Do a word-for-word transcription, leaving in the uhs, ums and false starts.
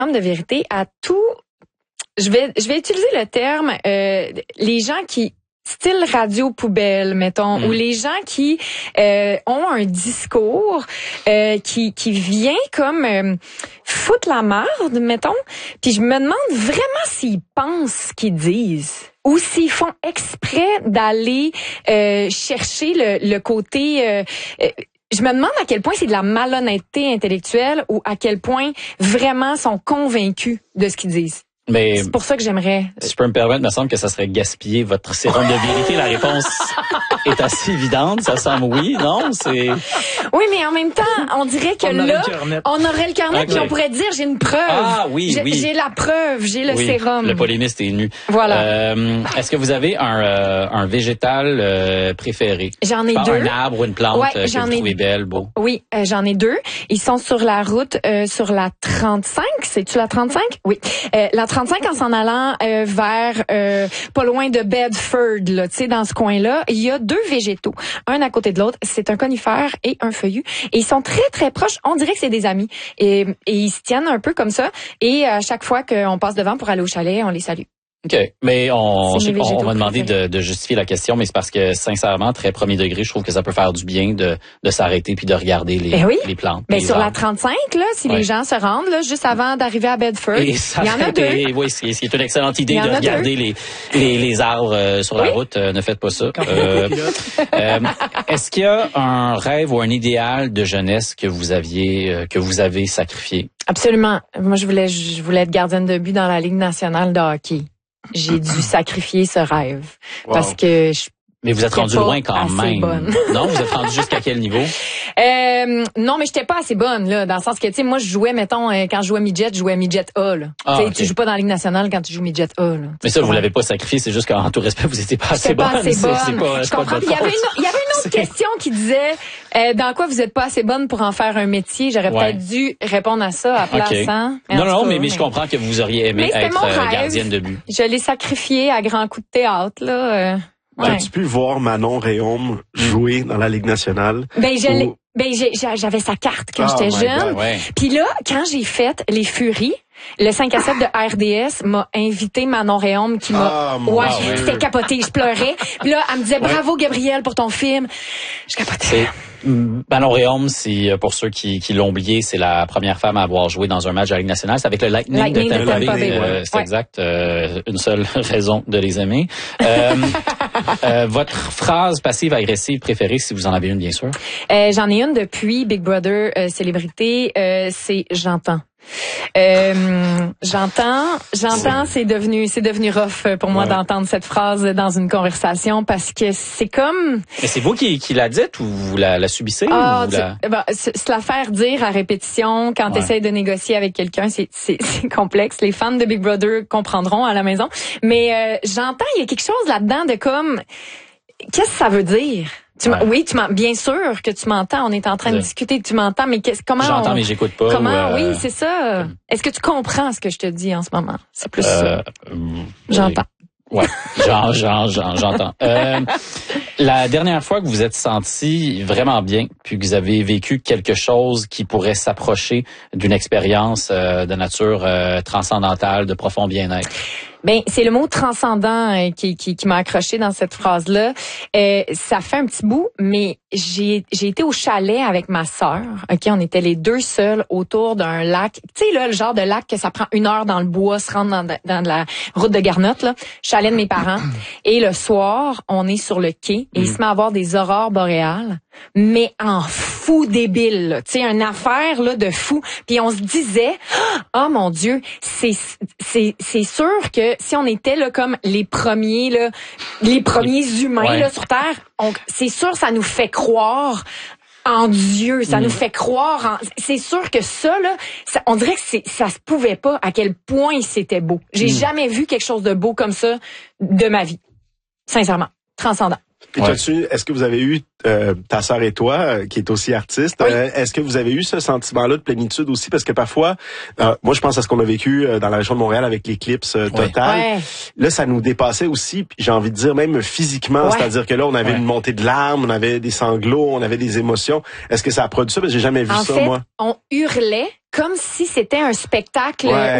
de vérité à tout. Je vais, je vais utiliser le terme euh, les gens qui style radio poubelle, mettons, mmh. ou les gens qui euh, ont un discours euh, qui qui vient comme euh, foutre la merde, mettons. Puis je me demande vraiment s'ils pensent ce qu'ils disent ou s'ils font exprès d'aller euh, chercher le, le côté. Euh, euh, Je me demande à quel point c'est de la malhonnêteté intellectuelle ou à quel point vraiment sont convaincus de ce qu'ils disent. Mais c'est pour ça que j'aimerais. Si je peux me permettre, il me semble que ça serait gaspiller votre sérum de vérité. La réponse est assez évidente. Ça semble oui, non? C'est. Oui, mais en même temps, on dirait que on là, aurait on aurait le cœur net, okay. puis on pourrait dire j'ai une preuve. Ah oui, j'ai, oui. J'ai la preuve, j'ai le oui, sérum. Le polémiste est nu. Voilà. Euh, est-ce que vous avez un, euh, un végétal euh, préféré? J'en ai Pas deux. Un arbre ou une plante ouais, euh, que j'en vous ai... trouvez belle, beau? Oui, euh, j'en ai deux. Ils sont sur la route, euh, sur la trente-cinq. C'est-tu la trente-cinq? Oui. Euh, la trente-cinq en s'en allant Euh, vers euh, pas loin de Bedford, là, tu sais, dans ce coin-là, il y a deux végétaux, un à côté de l'autre. C'est un conifère et un feuillu, et ils sont très très proches. On dirait que c'est des amis, et, et ils se tiennent un peu comme ça. Et à chaque fois qu'on passe devant pour aller au chalet, on les salue. OK. Mais on, on, on m'a demandé de, de justifier la question, mais c'est parce que, sincèrement, très premier degré, je trouve que ça peut faire du bien de, de s'arrêter puis de regarder les, ben oui. les plantes. Mais les sur arbres. la trente-cinq, là, si ouais. les gens se rendent, là, juste avant d'arriver à Bedford, il y en a deux. Et, oui, c'est, c'est une excellente idée de regarder les, les, les arbres euh, sur oui. la route. Euh, ne faites pas ça. Euh, euh, est-ce qu'il y a un rêve ou un idéal de jeunesse que vous aviez, euh, que vous avez sacrifié? Absolument. Moi, je voulais, je voulais être gardienne de but dans la Ligue nationale de hockey. J'ai dû sacrifier ce rêve wow. parce que je Mais vous êtes rendu loin quand même. Bonne. Non, vous êtes rendu jusqu'à quel niveau? Euh, non, mais j'étais pas assez bonne, là, dans le sens que, tu sais, moi, je jouais, mettons, quand je jouais midget, je jouais midget A, là. Ah, tu sais, okay. Tu joues pas dans la Ligue nationale quand tu joues midget A, là. Mais ça, vous l'avez pas sacrifié, c'est juste qu'en tout respect, vous étiez pas assez bonne. Pas assez bonne. C'est, c'est pas, je comprends. Il y avait une, il y avait une autre question qui disait, euh, dans quoi vous êtes pas assez bonne pour en faire un métier? J'aurais ouais. peut-être dû répondre à ça à place, okay. hein? Non, non, cas, mais, mais je comprends que vous auriez aimé être euh, gardienne de but. Je l'ai sacrifié à grands coups de théâtre, là. Euh, ouais. As-tu pu voir Manon Rhéaume jouer dans la Ligue nationale? Ben, je l'ai. Ben j'ai, j'avais sa carte quand ah, j'étais jeune. Ouais. Puis là, quand j'ai fait les Furies, le cinq à sept de R D S m'a invité Manon Rhéaume qui m'a... Ah, ouais, ah, j'ai oui. fait capoter, je pleurais. Puis là, elle me disait ouais. bravo Gabrielle pour ton film. Je capotais. Manon Rhéaume, c'est pour ceux qui, qui l'ont oublié, c'est la première femme à avoir joué dans un match de la Ligue nationale. C'est avec le Lightning, Lightning de Tampa Bay. Bay. Euh, c'est ouais. exact. Euh, une seule raison de les aimer. Euh, euh, votre phrase passive-agressive préférée, si vous en avez une, bien sûr? Euh, j'en ai une depuis Big Brother euh, Célébrité. Euh, c'est « J'entends ». Euh, j'entends, j'entends, c'est devenu, c'est devenu rough pour moi ouais. d'entendre cette phrase dans une conversation parce que c'est comme. Mais c'est vous qui, qui la dites ou vous la, la subissez ah, ou la... ben, c'est, c'est la faire dire à répétition quand ouais. tu essaies de négocier avec quelqu'un, c'est, c'est, c'est complexe. Les fans de Big Brother comprendront à la maison, mais euh, j'entends, il y a quelque chose là-dedans de comme, qu'est-ce que ça veut dire? Tu ouais. Oui, tu m'en, bien sûr que tu m'entends. On est en train de ouais. discuter, tu m'entends, mais comment J'entends, on, mais j'écoute pas. Comment ou, euh, Oui, c'est ça. Est-ce que tu comprends ce que je te dis en ce moment C'est plus euh, ça. J'entends. Ouais, j'en, j'en, j'en, j'entends. Euh, la dernière fois que vous êtes senti vraiment bien, puis que vous avez vécu quelque chose qui pourrait s'approcher d'une expérience euh, de nature euh, transcendantale, de profond bien-être. Ben c'est le mot transcendant euh, qui, qui qui m'a accroché dans cette phrase-là. Euh, ça fait un petit bout, mais j'ai j'ai été au chalet avec ma sœur. Ok, on était les deux seuls autour d'un lac. Tu sais là, le genre de lac que ça prend une heure dans le bois, se rendre dans, dans la route de Garnotte là. Chalet de mes parents. Et le soir, on est sur le quai et mmh. il se met à avoir des aurores boréales, mais en fou débile. Tu sais, une affaire là de fou. Puis on se disait, oh mon Dieu, c'est c'est c'est sûr que si on était là comme les premiers là, les premiers humains ouais. là sur Terre, on, c'est sûr ça nous fait croire en Dieu, ça mmh. nous fait croire en... C'est sûr que ça là, ça, on dirait que c'est, ça se pouvait pas à quel point c'était beau. J'ai mmh. jamais vu quelque chose de beau comme ça de ma vie. Sincèrement, transcendant. Puis ouais. tu, est-ce que vous avez eu, euh, ta sœur et toi, euh, qui est aussi artiste, oui. euh, est-ce que vous avez eu ce sentiment-là de plénitude aussi? Parce que parfois, euh, moi je pense à ce qu'on a vécu euh, dans la région de Montréal avec l'éclipse euh, totale. Ouais. Là, ça nous dépassait aussi, puis j'ai envie de dire même physiquement, ouais. c'est-à-dire que là, on avait ouais. une montée de larmes, on avait des sanglots, on avait des émotions. Est-ce que ça a produit ça? Parce que j'ai jamais vu en ça, fait, moi. On hurlait comme si c'était un spectacle ouais.